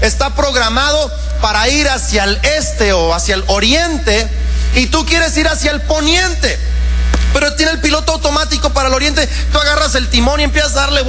está programado para ir hacia el este o hacia el oriente, y tú quieres ir hacia el poniente, pero tiene el piloto automático para el oriente. Tú agarras el timón y empiezas a darle